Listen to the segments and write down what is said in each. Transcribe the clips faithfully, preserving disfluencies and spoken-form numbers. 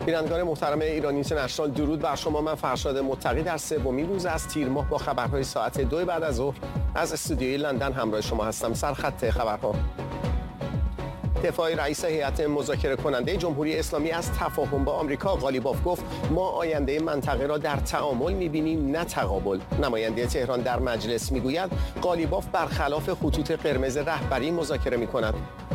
بینندگان محترم ایران اینترنشنال، درود بر شما. من فرشاد متقی در سومین روز از تیر ماه با خبرهای ساعت دو بعد از ظهر از استودیوی لندن همراه شما هستم. سرخط خبرها: دفاع رئیس هیئت مذاکره کننده جمهوری اسلامی از تفاهم با آمریکا. قالیباف گفت ما آینده منطقه را در تعامل می‌بینیم نه تقابل. نماینده تهران در مجلس میگوید قالیباف برخلاف خطوط قرمز رهبری مذاکره می‌کند.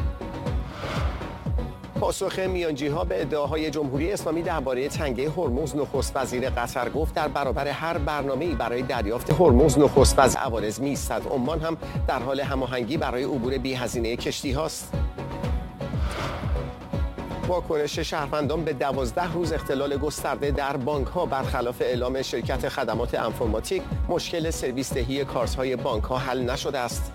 پاسخ میانجی‌ها به ادعاهای جمهوری اسلامی درباره تنگه هرمز. نخست وزیر قطر گفت در برابر هر برنامه‌ای برای دریافت هرمز نخست وزیر عوارض می‌ایستد. عمان هم در حال هماهنگی برای عبور بی‌هزینه کشتی‌هاست. واکنش شهروندان به دوازده روز اختلال گسترده در بانک‌ها. برخلاف اعلام شرکت خدمات انفرماتیک، مشکل سرویس دهی کارت‌های بانک‌ها حل نشده است.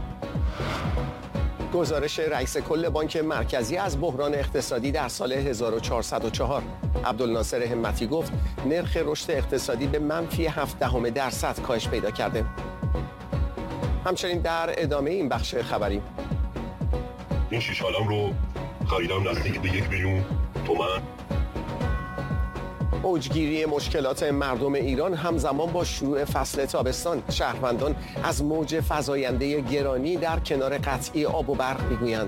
گزارش رئیس کل بانک مرکزی از بحران اقتصادی در سال هزار و چهارصد و چهار. عبدالناصر همتی گفت نرخ رشد اقتصادی به منفی هفت دهم درصد کاهش پیدا کرده. همچنین در ادامه این بخش خبری: این شیش عالم رو خریدم نزدیک به یک میلیون تومان. اوجگیری مشکلات مردم ایران همزمان با شروع فصل تابستان. شهروندان از موج فزاینده گرانی در کنار قطعی آب و برق میگویند.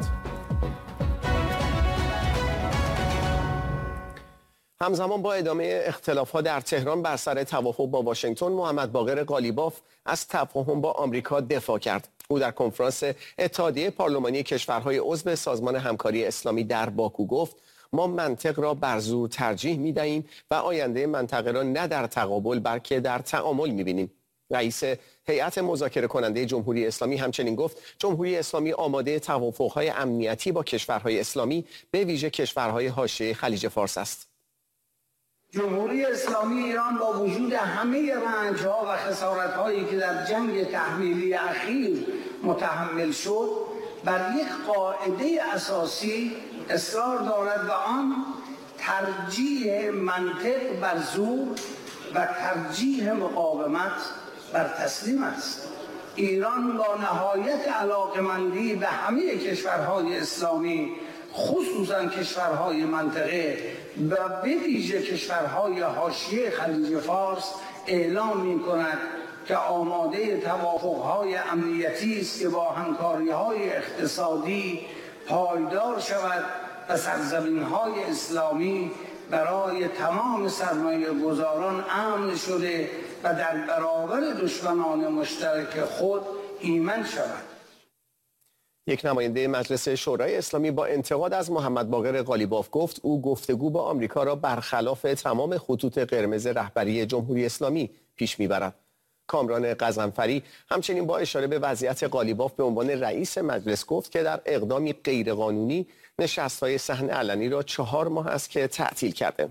همزمان با ادامه اختلافات در تهران بر سر توافق با واشنگتن، محمد باقر قالیباف از تفاهم با آمریکا دفاع کرد. او در کنفرانس اتحادیه پارلمانی کشورهای عضو سازمان همکاری اسلامی در باکو گفت ما منطق را بر زور ترجیح می‌دهیم و آینده منطقه را نه در تقابل بلکه در تعامل می‌بینیم. رئیس هیئت مذاکره کننده جمهوری اسلامی همچنین گفت جمهوری اسلامی آماده توافق‌های امنیتی با کشورهای اسلامی به ویژه کشورهای حاشیه خلیج فارس است. جمهوری اسلامی ایران با وجود همه رنج‌ها و خسارت‌هایی که در جنگ تحمیلی اخیر متحمل شد، بر یک قاعده اساسی اصرار دارد و آن ترجیح منطق بر زور و ترجیح مقاومت بر تسلیم است. ایران با نهایت علاقمندی به همه کشورهای اسلامی، خصوصا کشورهای منطقه و به ویژه کشورهای حاشیه خلیج فارس اعلام می‌کند که آماده توافق‌های امنیتی است که با همکاری‌های اقتصادی پایدار شود و سرزمین‌های اسلامی برای تمام سرمایه‌گذاران امن شده و در برابر دشمنان مشترک خود ایمن شود. یک نماینده مجلس شورای اسلامی با انتقاد از محمد باقر قالیباف گفت او گفتگو با آمریکا را برخلاف تمام خطوط قرمز رهبری جمهوری اسلامی پیش میبرد. کامران غضنفری همچنین با اشاره به وضعیت قالیباف به عنوان رئیس مجلس گفت که در اقدامی غیرقانونی نشست‌های صحن علنی را چهار ماه است که تعطیل کرده.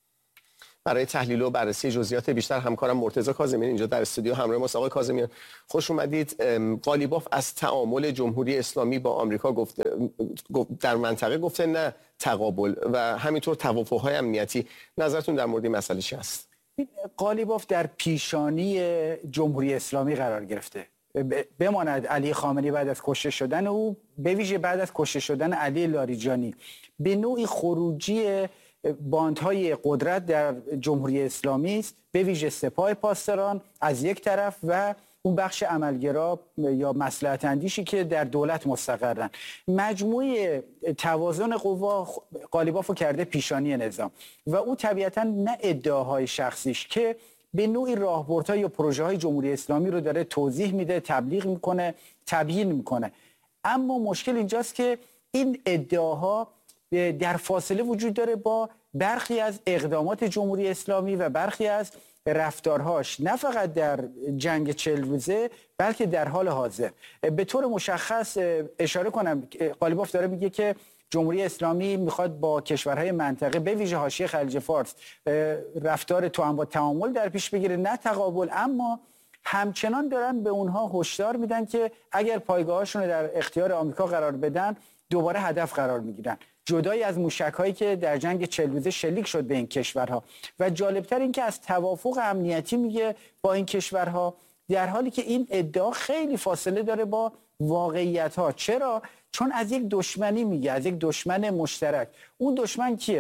برای تحلیل و بررسی جزئیات بیشتر همکارم مرتضی کاظمیان اینجا در استودیو همراه ماست. آقای کاظمیان خوش اومدید. قالیباف از تعامل جمهوری اسلامی با آمریکا گفته در منطقه گفته نه تقابل و همینطور توافق‌های امنیتی. نظرتون در مورد این مسئله چی است؟ قالیباف در پیشانی جمهوری اسلامی قرار گرفته. بماند علی خامنه‌ای بعد از کشته شدن او، به ویژه بعد از کشته شدن علی لاریجانی، به نوعی خروجی باندهای قدرت در جمهوری اسلامی است، به ویژه سپاه پاسداران از یک طرف و اون بخش عملگرا یا مصلحت اندیشی که در دولت مستقرن. مجموعه توازن قوا قالیبافو کرده پیشانی نظام و او طبیعتا نه ادعاهای شخصیش که به نوعی راهبردهای یا پروژه‌های جمهوری اسلامی رو داره توضیح میده، تبلیغ میکنه، تبیین میکنه. اما مشکل اینجاست که این ادعاها در فاصله وجود داره با برخی از اقدامات جمهوری اسلامی و برخی از رفتارهاش، نه فقط در جنگ چهل روزه بلکه در حال حاضر. به طور مشخص اشاره کنم قالیباف داره میگه که جمهوری اسلامی میخواد با کشورهای منطقه به ویژه حاشیه خلیج فارس رفتار توأم با تعامل در پیش بگیره نه تقابل، اما همچنان دارن به اونها هشدار میدن که اگر پایگاهاشون رو در اختیار آمریکا قرار بدن دوباره هدف قرار میگیرن، جدایی از موشک‌هایی که در جنگ چهل روزه شلیک شد به این کشورها. و جالبتر این که از توافق امنیتی میگه با این کشورها، در حالی که این ادعا خیلی فاصله داره با واقعیت‌ها. چرا؟ چون از یک دشمنی میگه، از یک دشمن مشترک. اون دشمن کیه؟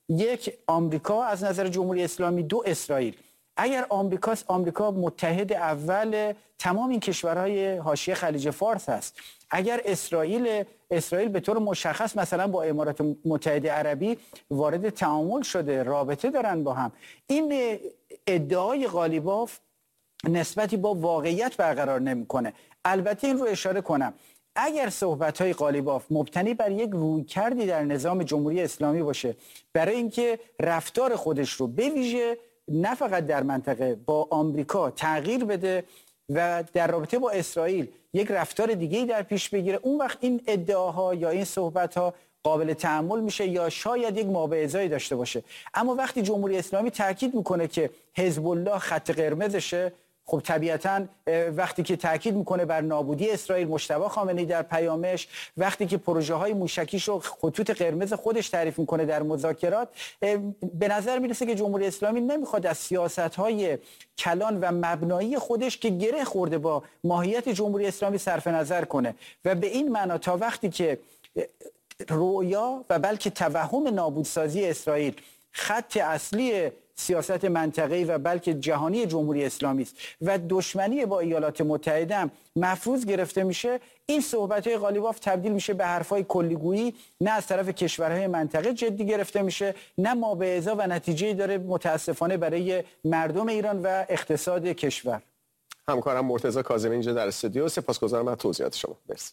یک آمریکا از نظر جمهوری اسلامی، دو اسرائیل. اگر آمریکاست، آمریکا متحد اول تمام این کشورهای حاشیه خلیج فارس هست. اگر اسرائیل اسرائیل به طور مشخص مثلا با امارات متحده عربی وارد تعامل شده، رابطه دارن با هم، این ادعای قالیباف نسبتی با واقعیت برقرار نمیکنه. البته این رو اشاره کنم، اگر صحبت‌های قالیباف مبتنی بر یک رویکردی در نظام جمهوری اسلامی باشه برای اینکه رفتار خودش رو به ویژه نه فقط در منطقه با آمریکا تغییر بده و در رابطه با اسرائیل یک رفتار دیگه‌ای در پیش بگیره، اون وقت این ادعاها یا این صحبت‌ها قابل تأمل میشه یا شاید یک مابعضایی داشته باشه. اما وقتی جمهوری اسلامی تاکید میکنه که حزب الله خط قرمزشه، خب طبیعتاً وقتی که تاکید میکنه بر نابودی اسرائیل، مجتبی خامنه‌ای در پیامش وقتی که پروژه های موشکیشو خطوط قرمز خودش تعریف میکنه در مذاکرات، به نظر میرسه که جمهوری اسلامی نمیخواد از سیاست‌های کلان و مبنایی خودش که گره خورده با ماهیت جمهوری اسلامی صرف نظر کنه و به این معنا تا وقتی که رویا و بلکه توهم نابودسازی اسرائیل خط اصلی سیاست منطقه‌ای و بلکه جهانی جمهوری اسلامی است و دشمنی با ایالات متحده هم مفروض گرفته میشه، این صحبت‌های قالیباف تبدیل میشه به حرف‌های کلیگویی، نه از طرف کشورهای منطقه جدی گرفته میشه، نه مابعضا و نتیجه‌ای داره متاسفانه برای مردم ایران و اقتصاد کشور. همکارم مرتضی کاظمی اینجا در استودیو، سپاسگزارم از توضیحات شما. مرسی.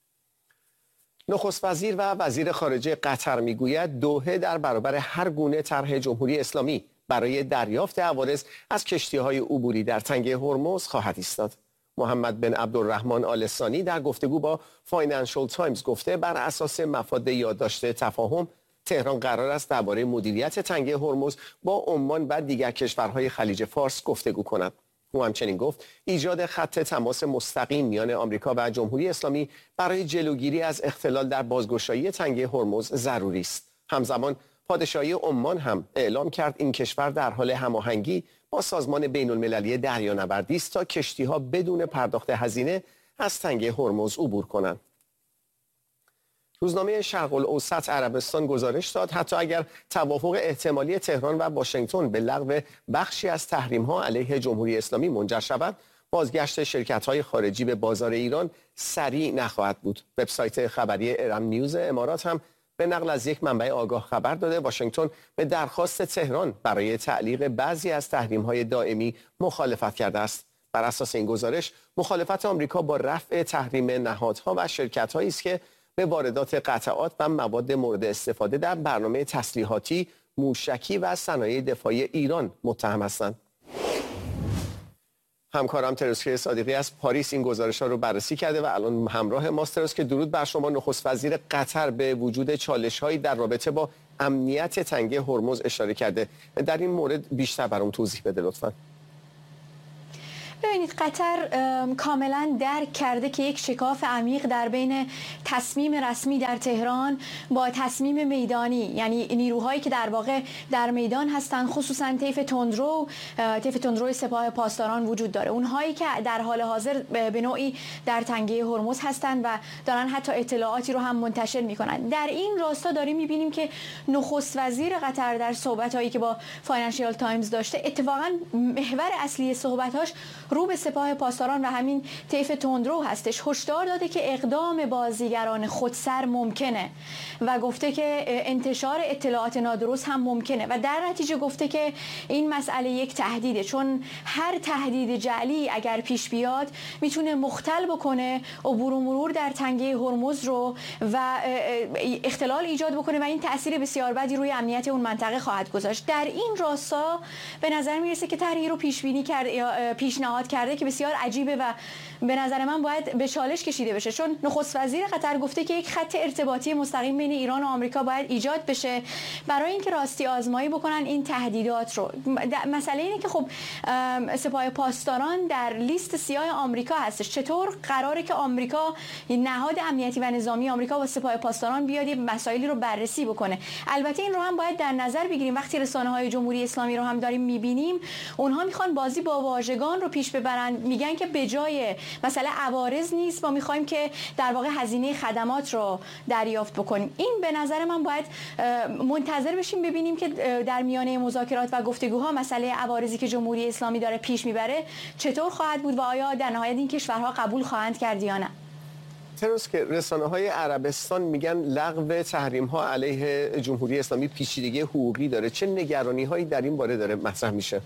نخست وزیر و وزیر خارجه قطر میگوید دوحه در برابر هر گونه طرح جمهوری اسلامی برای دریافت عوارض از کشتی‌های عبوری در تنگه هرمز خواهد ایستاد. محمد بن عبدالرحمن آل ثانی در گفتگو با فاینانشال تایمز گفته بر اساس مفاد یادداشت تفاهم تهران قرار است درباره مدیریت تنگه هرمز با عمان و دیگر کشورهای خلیج فارس گفتگو کند. او همچنین گفت ایجاد خط تماس مستقیم میان آمریکا و جمهوری اسلامی برای جلوگیری از اختلال در بازگشایی تنگه هرمز ضروری است. همزمان پادشاهی عمان هم اعلام کرد این کشور در حال هماهنگی با سازمان بین المللی دریانوردی است تا کشتی‌ها بدون پرداخت هزینه از تنگه هرمز عبور کنند. روزنامه شرق الاوسط عربستان گزارش داد حتی اگر توافق احتمالی تهران و واشنگتن به لغو بخشی از تحریم‌ها علیه جمهوری اسلامی منجر شود، بازگشت شرکت‌های خارجی به بازار ایران سریع نخواهد بود. وبسایت خبری ارم نیوز امارات هم به نقل از یک منبع آگاه خبر داده واشنگتن به درخواست تهران برای تعلیق بعضی از تحریم‌های دائمی مخالفت کرده است. بر اساس این گزارش، مخالفت آمریکا با رفع تحریم نهادها و شرکت‌هایی است که به واردات قطعات و مواد مورد استفاده در برنامه تسلیحاتی، موشکی و صنایع دفاعی ایران متهم هستند. همکارم تروسکه صادقی از پاریس این گزارش‌ها رو بررسی کرده و الان همراه ماست. تروس که درود بر شما. نخست وزیر قطر به وجود چالش‌هایی در رابطه با امنیت تنگه هرمز اشاره کرده. در این مورد بیشتر برام توضیح بده لطفاً. ببینید، قطر کاملا درک کرده که یک شکاف عمیق در بین تصمیم رسمی در تهران با تصمیم میدانی، یعنی نیروهایی که در واقع در میدان هستند، خصوصا طیف تندرو طیف تندرو سپاه پاسداران وجود داره. اونهایی که در حال حاضر به نوعی در تنگه هرمز هستند و دارن حتی اطلاعاتی رو هم منتشر میکنن. در این راستا داریم میبینیم که نخست وزیر قطر در صحبت‌هایی که با فاینانشال تایمز داشته، اتفاقا محور اصلی صحبت‌هاش رو به سپاه پاسداران و همین طیف تندرو هستش. هشدار داده که اقدام بازیگران خودسر ممکنه و گفته که انتشار اطلاعات نادرست هم ممکنه و در نتیجه گفته که این مسئله یک تهدیده، چون هر تهدید جعلی اگر پیش بیاد میتونه مختل بکنه عبور و مرور در تنگه هرمز رو و اختلال ایجاد بکنه و این تأثیر بسیار بدی روی امنیت اون منطقه خواهد گذاشت. در این راستا به نظر میرسه که طرحی رو پیش بینی کرده یا پیشنهاد کرده که بسیار عجیبه و به نظر من باید به چالش کشیده بشه، چون نخست وزیر قطر گفته که یک خط ارتباطی مستقیم بین ایران و آمریکا باید ایجاد بشه برای اینکه راستی آزمایی بکنن این تهدیدات رو. مسئله اینه که خب سپاه پاسداران در لیست سیاه آمریکا هستش. چطور قراره که آمریکا، نهاد امنیتی و نظامی آمریکا، با سپاه پاسداران بیاد مسائلی رو بررسی بکنه؟ البته این رو هم باید در نظر بگیریم وقتی رسانه‌های جمهوری اسلامی رو هم داریم می‌بینیم، اونها میخوان بازی با واژگان رو پیش پیش ببرن. میگن که به جای مسئله عوارض نیست، ما میخوایم که در واقع هزینه خدمات رو دریافت بکنیم. این به نظر من باید منتظر بشیم ببینیم که در میانه مذاکرات و گفتگوها مسئله عوارضی که جمهوری اسلامی داره پیش میبره چطور خواهد بود و آیا در نهایت این کشورها قبول خواهند کرد یا نه. تروس که رسانه‌های عربستان میگن لغو تحریم‌ها علیه جمهوری اسلامی پیچیدگی حقوقی داره، چه نگرانی‌هایی در این باره داره مطرح میشه؟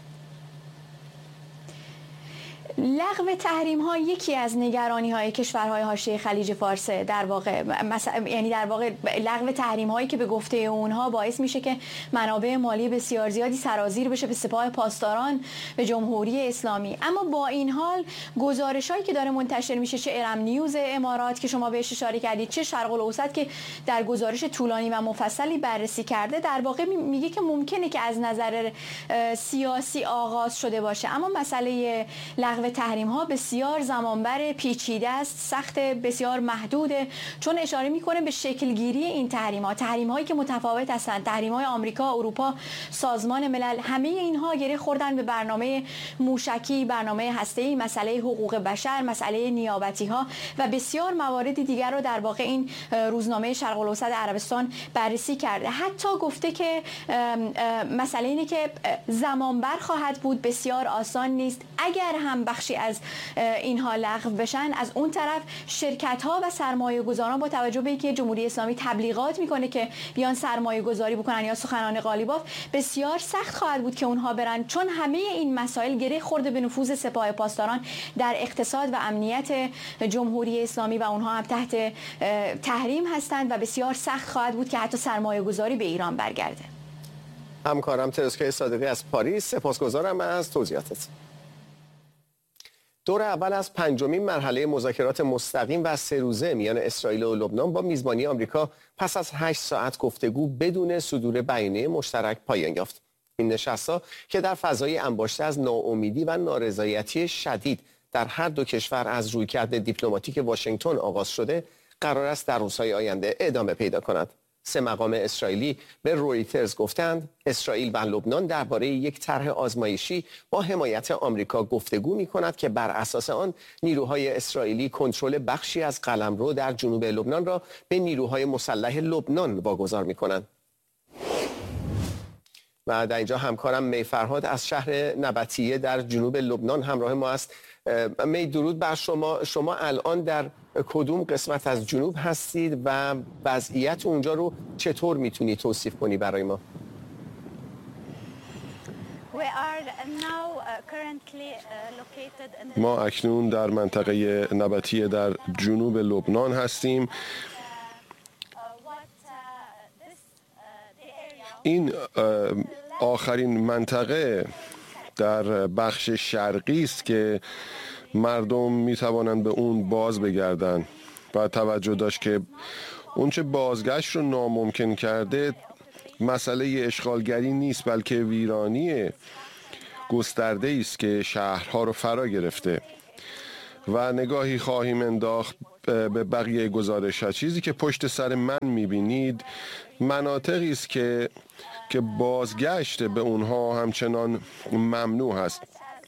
لغو تحریم ها یکی از نگرانی های کشورهای حاشیه خلیج فارس در واقع مثلا، یعنی در واقع لغو تحریم هایی که به گفته اونها باعث میشه که منابع مالی بسیار زیادی سرازیر بشه به سپاه پاسداران به جمهوری اسلامی. اما با این حال گزارش هایی که داره منتشر میشه، چه ارم نیوز امارات که شما بهش اشاره کردید، چه شرق الاوسط که در گزارش طولانی و مفصلی بررسی کرده، در واقع میگه که ممکنه که از نظر سیاسی آغاز شده باشه، اما مسئله لغو تحریم ها بسیار زمانبر، پیچیده است، سخت، بسیار محدوده، چون اشاره میکنه به شکل گیری این تحریم ها، تحریم هایی که متفاوت هستند، تحریم های آمریکا، اروپا، سازمان ملل، همه اینها گره خوردن به برنامه موشکی، برنامه هسته‌ای، مسئله حقوق بشر، مسئله نیابتی ها و بسیار موارد دیگر رو در واقع این روزنامه شرق الاوسط عربستان بررسی کرده. حتی گفته که مسئله اینه که زمانبر خواهد بود، بسیار آسان نیست. اگر هم بخشی از اینها لغو بشن، از اون طرف شرکت ها و سرمایه گذاران با توجه به اینکه جمهوری اسلامی تبلیغات میکنه که بیان سرمایه گذاری بکنن یا سخنان قالیباف، بسیار سخت خواهد بود که اونها برن، چون همه این مسائل گره خورده به نفوذ سپاه پاسداران در اقتصاد و امنیت جمهوری اسلامی و اونها هم تحت تحریم هستند و بسیار سخت خواهد بود که حتی سرمایه گذاری به ایران برگرده. همکارم ترسکای صادقی از پاریس، سپاسگزارم از توضیحاتت. دور اول از پنجمین مرحله مذاکرات مستقیم و سه روزه میان اسرائیل و لبنان با میزبانی آمریکا پس از هشت ساعت گفتگو بدون صدور بیانیه مشترک پایان یافت. این نشست‌ها که در فضای انباشته از ناامیدی و نارضایتی شدید در هر دو کشور از رویکرد دیپلماتیک واشنگتن آغاز شده، قرار است در روزهای آینده ادامه پیدا کند. سه مقام اسرائیلی به رویترز گفتند اسرائیل و لبنان درباره یک طرح آزمایشی با حمایت آمریکا گفتگو می‌کند که بر اساس آن نیروهای اسرائیلی کنترل بخشی از قلمرو در جنوب لبنان را به نیروهای مسلح لبنان واگذار می‌کنند. و در اینجا همکارم می فرهاد از شهر نبطیه در جنوب لبنان همراه ما است. می درود بر شما. شما الان در کدوم قسمت از جنوب هستید و وضعیت اونجا رو چطور میتونی توصیف کنی برای ما؟ ما اکنون در منطقه نبطیه در جنوب لبنان هستیم. این آخرین منطقه در بخش شرقی است که مردم می توانند به اون باز بگردند و توجه داشت که اونچه بازگشت رو ناممکن کرده مسئله اشغالگری نیست، بلکه ویرانی گسترده است که شهرها رو فرا گرفته. و نگاهی خواهیم انداخت به بقیه گزارش ها. چیزی که پشت سر من می بینید مناطقی است که که بازگشت به اونها همچنان ممنوع هست،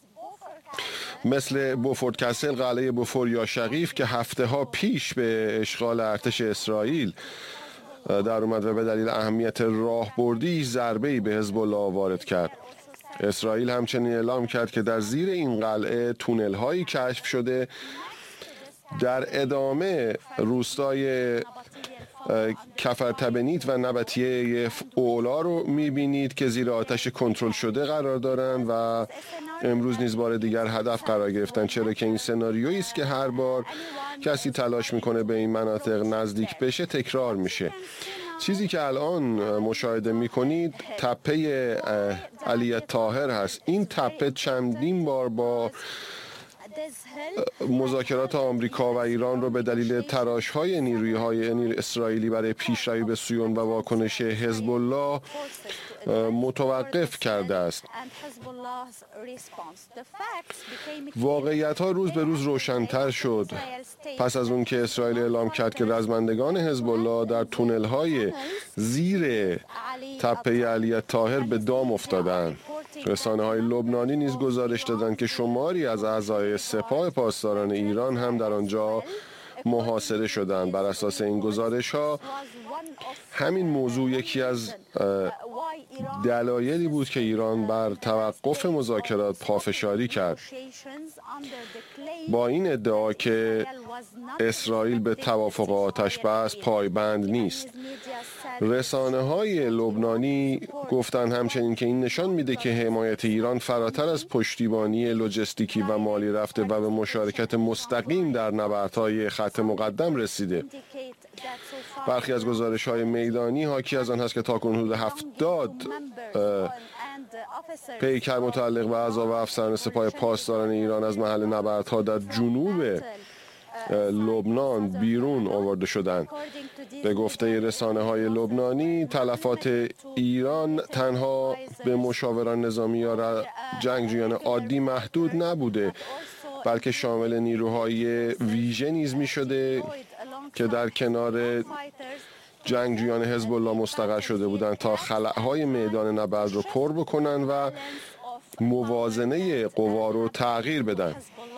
مثل بوفورت کسل، قلعه بوفور یا شقیف که هفته ها پیش به اشغال ارتش اسرائیل در اومد و به دلیل اهمیت راهبردی ضربه‌ای به حزب الله وارد کرد. اسرائیل همچنین اعلام کرد که در زیر این قلعه تونل هایی کشف شده. در ادامه روستای کفرتبنیت و نبطیه اولا رو میبینید که زیر آتش کنترل شده قرار دارند و امروز نیز بار دیگر هدف قرار گرفتن، چرا که این سناریویی است که هر بار کسی تلاش میکنه به این مناطق نزدیک بشه تکرار میشه. چیزی که الان مشاهده میکنید تپه علی طاهر هست. این تپه چندین بار با مذاکرات آمریکا و ایران رو به دلیل تراش‌های نیروهای اسرائیلی برای پیشروی به سویون و واکنش حزب الله متوقف کرده است. واقعیت‌ها روز به روز روشن‌تر شد پس از اون که اسرائیل اعلام کرد که رزمندگان حزب الله در تونل‌های زیر تپه علی طاهر به دام افتادند. رسانه‌های لبنانی نیز گزارش دادند که شماری از اعضای سپاه پاسداران ایران هم در آنجا محاصره شدند. بر اساس این گزارش‌ها همین موضوع یکی از دلایلی بود که ایران بر توقف مذاکرات پافشاری کرد، با این ادعا که اسرائیل به توافق آتش بس پایبند نیست. رسانه‌های لبنانی گفتند همچنین که این نشان میده که حمایت ایران فراتر از پشتیبانی لوجستیکی و مالی رفته و به مشارکت مستقیم در نبردهای خط مقدم رسیده. برخی از گزارش‌های میدانی حاکی از آن هست که تاکنون حدود هفتاد پیکر متعلق به اعضا و افسران سپاه پاسداران ایران از محل نبردها در جنوب لبنان بیرون آورده شدند. به گفته رسانه‌های لبنانی تلفات ایران تنها به مشاوران نظامی یا جنگجویان عادی محدود نبوده، بلکه شامل نیروهای ویژه نیز می‌شده که در کنار جنگجویان حزب الله مستقر شده بودند تا خلاهای میدان نبرد رو پر بکنن و موازنه قوا رو تغییر بدن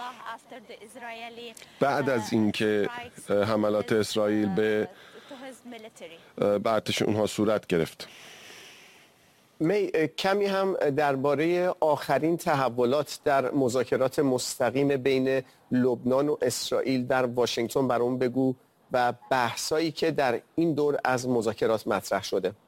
بعد از اینکه حملات اسرائیل به به ارتش اونها صورت گرفت. می کمی هم درباره آخرین تحولات در مذاکرات مستقیم بین لبنان و اسرائیل در واشنگتن برام بگو و بحثایی که در این دور از مذاکرات مطرح شده.